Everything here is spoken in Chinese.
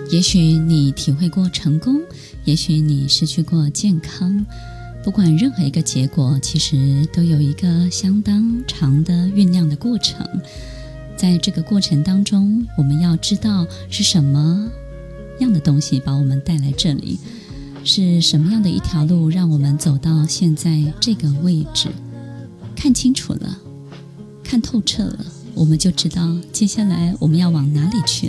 也许你体会过成功，也许你失去过健康，不管任何一个结果，其实都有一个相当长的酝酿的过程。在这个过程当中，我们要知道是什么样的东西把我们带来这里，是什么样的一条路让我们走到现在这个位置。看清楚了，看透彻了，我们就知道接下来我们要往哪里去